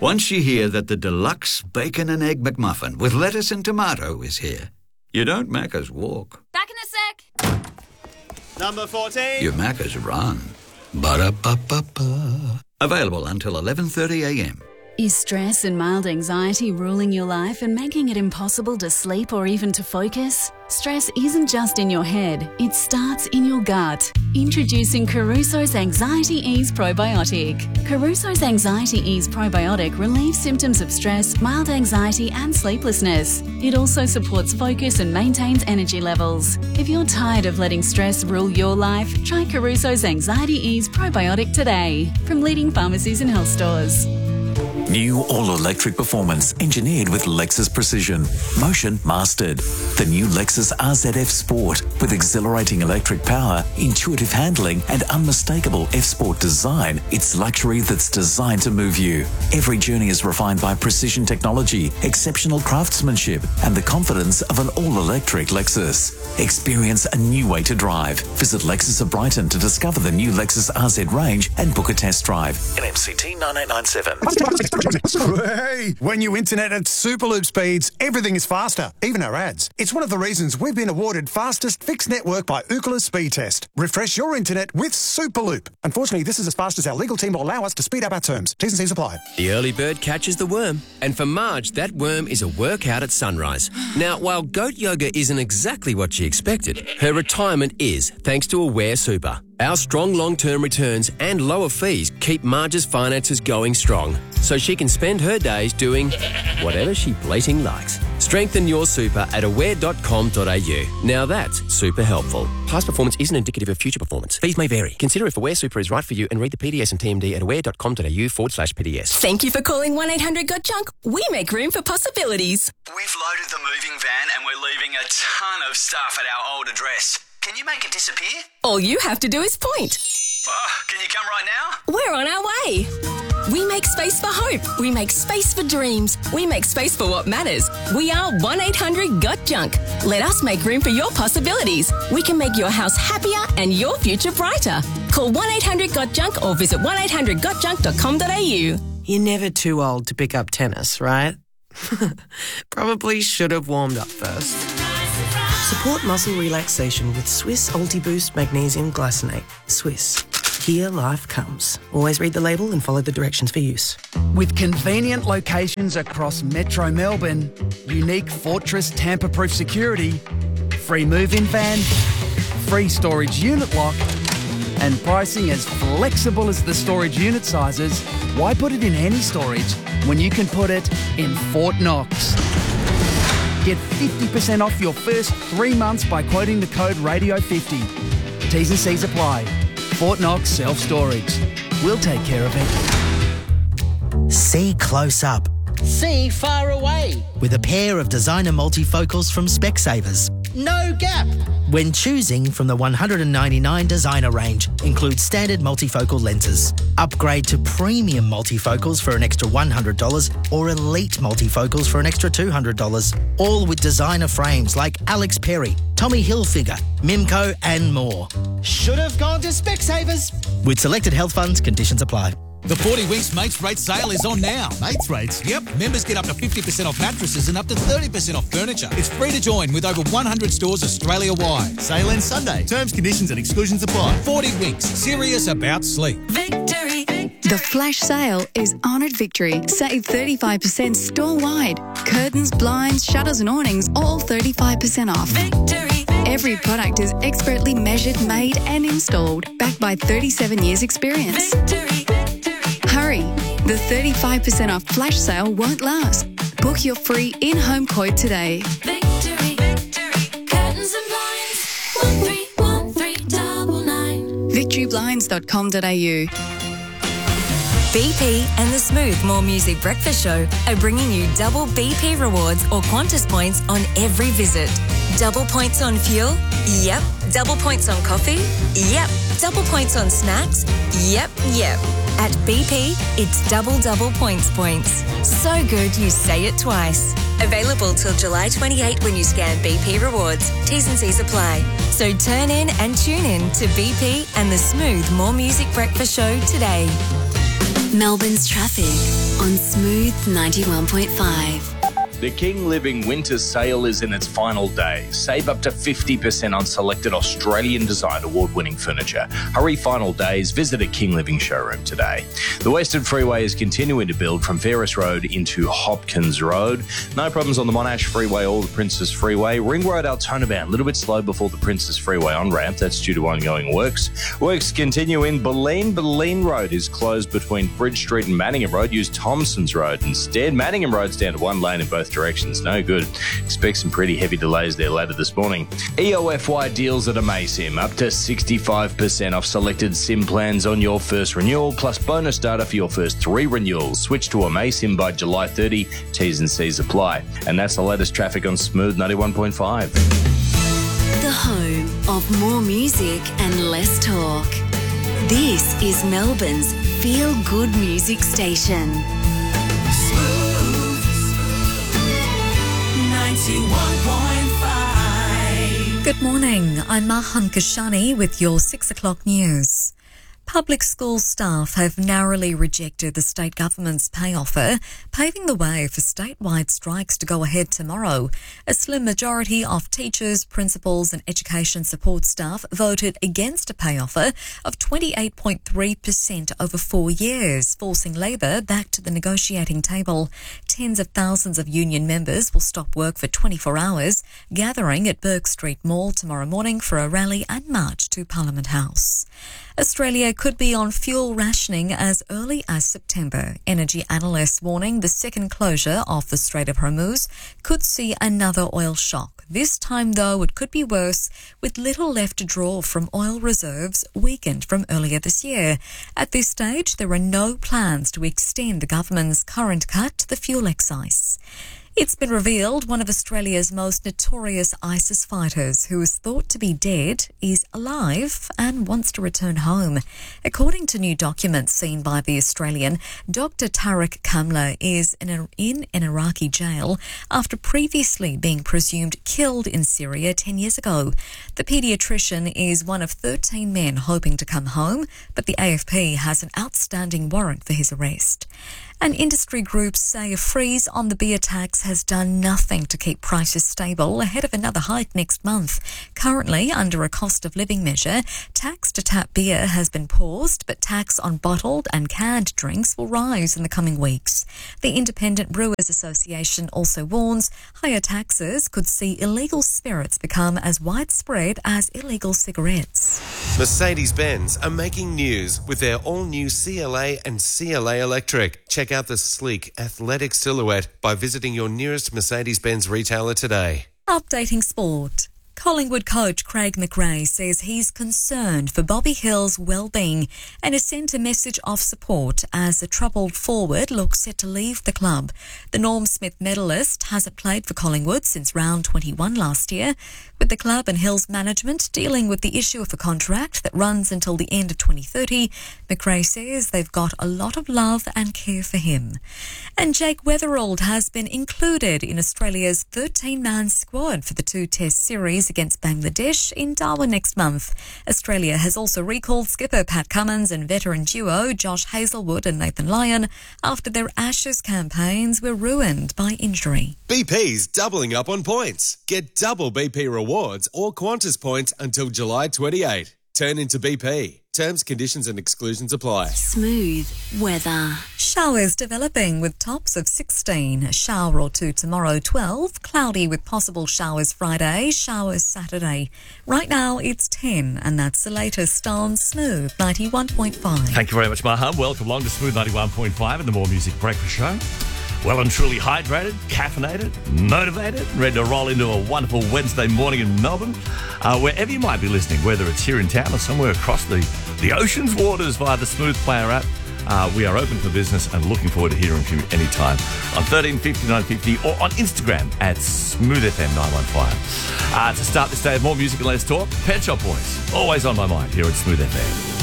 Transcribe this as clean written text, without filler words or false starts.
Once you hear that the deluxe bacon and egg McMuffin with lettuce and tomato is here, you don't Macca's walk. Back in a sec. Number 14. You Macca's run. Ba-da-ba-ba-ba. Available until 11:30am. Is stress and mild anxiety ruling your life and making it impossible to sleep or even to focus? Stress isn't just in your head, it starts in your gut. Introducing Caruso's Anxiety Ease Probiotic. Caruso's Anxiety Ease Probiotic relieves symptoms of stress, mild anxiety and sleeplessness. It also supports focus and maintains energy levels. If you're tired of letting stress rule your life, try Caruso's Anxiety Ease Probiotic today from leading pharmacies and health stores. New all-electric performance engineered with Lexus precision. Motion mastered. The new Lexus RZF Sport with exhilarating electric power, intuitive handling and unmistakable F-Sport design. It's luxury that's designed to move you. Every journey is refined by precision technology, exceptional craftsmanship and the confidence of an all-electric Lexus. Experience a new way to drive. Visit Lexus of Brighton to discover the new Lexus RZ range and book a test drive. NMCT 9897. Hey, when you internet at Superloop speeds, everything is faster, even our ads. It's one of the reasons we've been awarded fastest fixed network by Ookla Speed Test. Refresh your internet with Superloop. Unfortunately, this is as fast as our legal team will allow us to speed up our terms. T's and C's apply. The early bird catches the worm. And for Marge, that worm is a workout at sunrise. Now, while goat yoga isn't exactly what she expected, her retirement is, thanks to Aware Super. Our strong long-term returns and lower fees keep Marge's finances going strong, so she can spend her days doing whatever she blating likes. Strengthen your super at aware.com.au. Now that's super helpful. Past performance isn't indicative of future performance. Fees may vary. Consider if Aware Super is right for you and read the PDS and TMD at aware.com.au/PDS. Thank you for calling 1-800-GOT-JUNK. We make room for possibilities. We've loaded the moving van and we're leaving a ton of stuff at our old address. Can you make it disappear? All you have to do is point. Can you come right now? We're on our way. We make space for hope. We make space for dreams. We make space for what matters. We are 1-800-GOT-JUNK. Let us make room for your possibilities. We can make your house happier and your future brighter. Call 1-800-GOT-JUNK or visit 1-800-GOT-JUNK.com.au. You're never too old to pick up tennis, right? Probably should have warmed up first. Support muscle relaxation with Swiss Ultiboost Magnesium Glycinate. Swiss. Here life comes. Always read the label and follow the directions for use. With convenient locations across Metro Melbourne, unique Fortress tamper-proof security, free move-in van, free storage unit lock, and pricing as flexible as the storage unit sizes, why put it in any storage when you can put it in Fort Knox? Get 50% off your first 3 months by quoting the code RADIO50. T's and C's apply. Fort Knox Self-Storage. We'll take care of it. See close up. See far away. With a pair of designer multifocals from Specsavers. No gap. When choosing from the 199 designer range, includes standard multifocal lenses. Upgrade to premium multifocals for an extra $100 or elite multifocals for an extra $200. All with designer frames like Alex Perry, Tommy Hilfiger, Mimco and more. Should have gone to Specsavers. With selected health funds, conditions apply. The 40 Weeks Mates Rate sale is on now. Mates Rates? Yep. Members get up to 50% off mattresses and up to 30% off furniture. It's free to join with over 100 stores Australia-wide. Sale ends Sunday. Terms, conditions and exclusions apply. 40 Winks. Serious about sleep. Victory. The flash sale is on at Victory. Save 35% store-wide. Curtains, blinds, shutters and awnings, all 35% off. Victory. Every product is expertly measured, made and installed. Backed by 37 years experience. Victory. Hurry, the 35% off flash sale won't last. Book your free in-home quote today. Victory, Victory, curtains and blinds, 131399. victoryblinds.com.au. BP and the Smooth More Music Breakfast Show are bringing you double BP rewards or Qantas points on every visit. Double points on fuel? Yep. Double points on coffee? Yep. Double points on snacks? Yep. At BP, it's double points. So good you say it twice. Available till July 28 when you scan BP Rewards. T's and C's apply. So turn in and tune in to BP and the Smooth More Music Breakfast Show today. Melbourne's traffic. on Smooth 91.5. The King Living Winter Sale is in its final day. Save up to 50% on selected Australian Design Award-winning furniture. Hurry final days. Visit a King Living showroom today. The Western Freeway is continuing to build from Ferris Road into Hopkins Road. No problems on the Monash Freeway or the Princess Freeway. Ring Road Altona Band, a little bit slow before the Princess Freeway on-ramp. That's due to ongoing works. Works continue in Bulleen. Bulleen Road is closed between Bridge Street and Manningham Road. Use Thompson's Road instead. Manningham Road's down to one lane in both directions. No good. Expect some pretty heavy delays there later this morning. EOFY deals at Amaysim. Up to 65% off selected SIM plans on your first renewal, plus bonus data for your first 3 renewals. Switch to Amaysim by July 30. T's and C's apply. And that's the latest traffic on Smooth 91.5. The home of more music and less talk. This is Melbourne's feel-good music station. Good morning, I'm Mahan Kashani with your 6 o'clock news. Public school staff have narrowly rejected the state government's pay offer, paving the way for statewide strikes to go ahead tomorrow. A slim majority of teachers, principals and education support staff voted against a pay offer of 28.3% over 4 years, forcing Labor back to the negotiating table. Tens of thousands of union members will stop work for 24 hours, gathering at Burke Street Mall tomorrow morning for a rally and march to Parliament House. Australia could be on fuel rationing as early as September. Energy analysts warning the second closure of the Strait of Hormuz could see another oil shock. This time, though, it could be worse, with little left to draw from oil reserves weakened from earlier this year. At this stage, there are no plans to extend the government's current cut to the fuel excise. It's been revealed one of Australia's most notorious ISIS fighters, who is thought to be dead, is alive and wants to return home. According to new documents seen by The Australian, Dr. Tariq Kamla is in an Iraqi jail after previously being presumed killed in Syria 10 years ago. The paediatrician is one of 13 men hoping to come home, but the AFP has an outstanding warrant for his arrest. And industry groups say a freeze on the beer tax has done nothing to keep prices stable ahead of another hike next month. Currently, under a cost of living measure, tax to tap beer has been paused, but tax on bottled and canned drinks will rise in the coming weeks. The Independent Brewers Association also warns higher taxes could see illegal spirits become as widespread as illegal cigarettes. Mercedes-Benz are making news with their all-new CLA and CLA Electric. Check out the sleek, athletic silhouette by visiting your nearest Mercedes-Benz retailer today. Updating sport. Collingwood coach Craig McRae says he's concerned for Bobby Hill's well-being and has sent a message of support as the troubled forward looks set to leave the club. The Norm Smith medalist hasn't played for Collingwood since round 21 last year, with the club and Hill's management dealing with the issue of a contract that runs until the end of 2030. McRae says they've got a lot of love and care for him. And Jake Weatherald has been included in Australia's 13-man squad for the 2-test series against Bangladesh in Darwin next month. Australia has also recalled skipper Pat Cummins and veteran duo Josh Hazlewood and Nathan Lyon after their Ashes campaigns were ruined by injury. BP's doubling up on points. Get double BP rewards or Qantas points until July 28. Turn into BP. Terms, conditions and exclusions apply. Smooth weather. Showers developing with tops of 16. A shower or two tomorrow, 12. Cloudy with possible showers Friday. Showers Saturday. Right now it's 10, and that's the latest on Smooth 91.5. Thank you very much, Maha. Welcome along to Smooth 91.5 and the More Music Breakfast Show. Well and truly hydrated, caffeinated, motivated, ready to roll into a wonderful Wednesday morning in Melbourne. Wherever you might be listening, whether it's here in town or somewhere across the ocean's waters via the Smooth Player app, we are open for business and looking forward to hearing from you anytime on 1350 950 or on Instagram at SmoothFM915. To start this day of More Music and Less Talk, Pet Shop Boys, always on my mind here at Smooth FM.